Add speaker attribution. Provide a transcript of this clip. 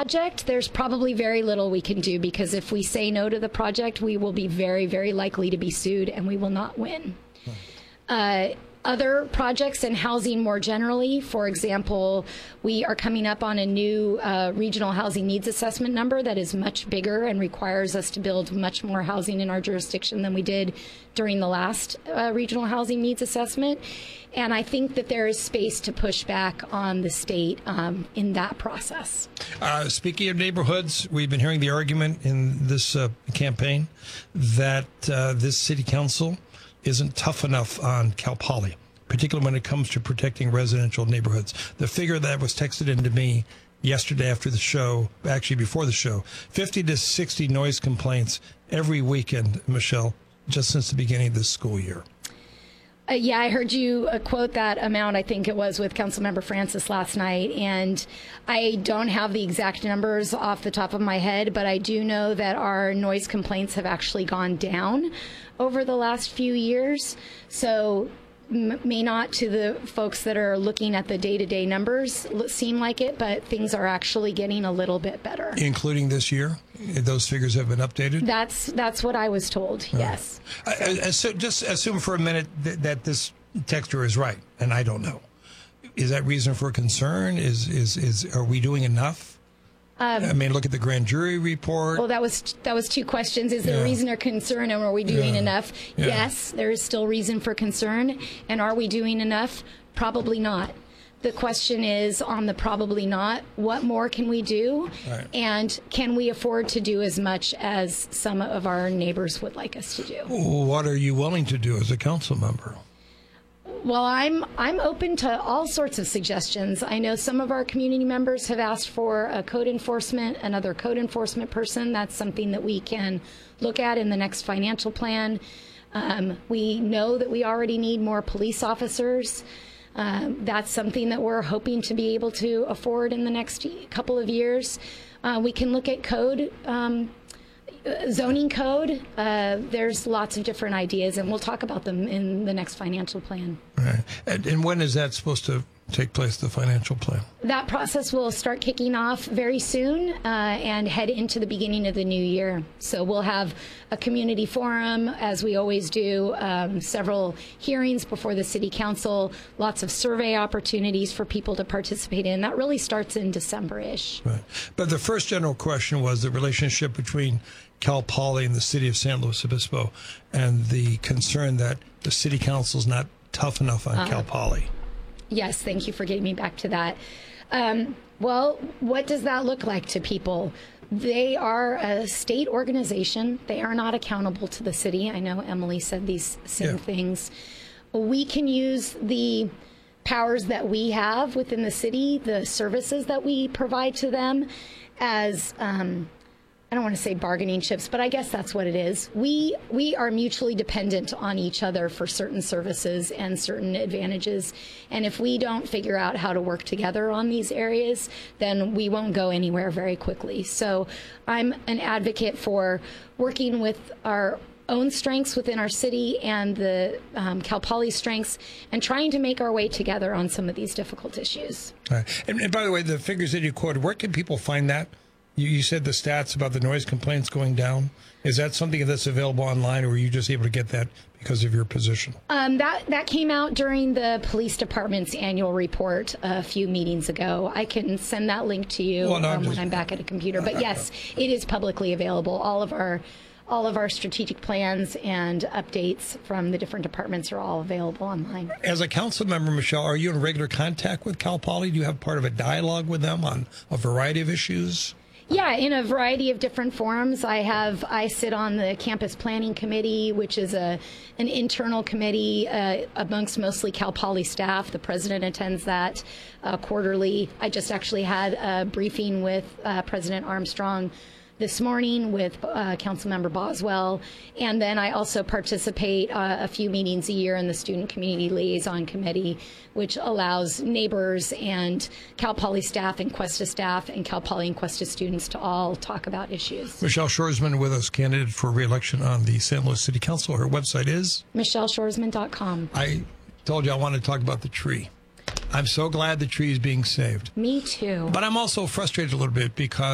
Speaker 1: project, there's probably very little we can do, because if we say no to the project, we will be very, very likely to be sued, and we will not win. Other projects in housing more generally, for example, we are coming up on a new regional housing needs assessment number that is much bigger and requires us to build much more housing in our jurisdiction than we did during the last regional housing needs assessment. And I think that there is space to push back on the state in that process.
Speaker 2: Speaking of neighborhoods, we've been hearing the argument in this campaign that this city council isn't tough enough on Cal Poly, particularly when it comes to protecting residential neighborhoods. The figure that was texted into me yesterday after the show, actually before the show, 50 to 60 noise complaints every weekend, Michelle, just since the beginning of this school year.
Speaker 1: Yeah, I heard you quote that amount, I think it was, with Councilmember Francis last night. And I don't have the exact numbers off the top of my head, but I do know that our noise complaints have actually gone down over the last few years. So may not to the folks that are looking at the day-to-day numbers seem like it, but things are actually getting a little bit better.
Speaker 2: Including this year? Those figures have been updated?
Speaker 1: That's what I was told, yes.
Speaker 2: So just assume for a minute that this texter is right, and I don't know. Is that reason for concern? Are we doing enough? I mean, look at the grand jury report.
Speaker 1: Well, that was two questions. Is there reason or concern, and are we doing enough? Yeah. Yes, there is still reason for concern. And are we doing enough? Probably not. The question is, on the probably not, what more can we do? Right. And can we afford to do as much as some of our neighbors would like us to do?
Speaker 2: What are you willing to do as a council member?
Speaker 1: Well, I'm open to all sorts of suggestions. I know some of our community members have asked for another code enforcement person. That's something that we can look at in the next financial plan. We know that we already need more police officers. That's something that we're hoping to be able to afford in the next couple of years. We can look at zoning code. There's lots of different ideas, and we'll talk about them in the next financial plan.
Speaker 2: Right. And when is that supposed to take place, the financial plan?
Speaker 1: That process will start kicking off very soon and head into the beginning of the new year. So we'll have a community forum, as we always do, several hearings before the city council, lots of survey opportunities for people to participate in. That really starts in December-ish.
Speaker 2: Right. But the first general question was the relationship between Cal Poly and the city of San Luis Obispo, and the concern that the city council is not tough enough on Cal Poly.
Speaker 1: Yes, thank you for getting me back to that. Well, what does that look like to people? They are a state organization. They are not accountable to the city. I know Emily said these same things. We can use the powers that we have within the city, the services that we provide to them as I don't want to say bargaining chips, but I guess that's what it is. We are mutually dependent on each other for certain services and certain advantages. And if we don't figure out how to work together on these areas, then we won't go anywhere very quickly. So I'm an advocate for working with our own strengths within our city and the Cal Poly strengths, and trying to make our way together on some of these difficult issues.
Speaker 2: All right. And by the way, the figures that you quoted, where can people find that? You said the stats about the noise complaints going down. Is that something that's available online, or were you just able to get that because of your position?
Speaker 1: That came out during the police department's annual report a few meetings ago. I can send that link to you when I'm back at a computer. But yes, it is publicly available. All of our strategic plans and updates from the different departments are all available online.
Speaker 2: As a council member, Michelle, are you in regular contact with Cal Poly? Do you have part of a dialogue with them on a variety of issues?
Speaker 1: Yeah, in a variety of different forums. I sit on the campus planning committee, which is an internal committee amongst mostly Cal Poly staff. The president attends that quarterly. I just actually had a briefing with President Armstrong this morning with Councilmember Boswell, and then I also participate a few meetings a year in the Student Community Liaison Committee, which allows neighbors and Cal Poly staff and Cuesta staff and Cal Poly and Cuesta students to all talk about issues.
Speaker 2: Michelle Shoresman with us, candidate for re-election on the San Luis City Council. Her website is?
Speaker 1: MichelleShoresman.com.
Speaker 2: I told you I wanted to talk about the tree. I'm so glad the tree is being saved.
Speaker 1: Me too.
Speaker 2: But I'm also frustrated a little bit because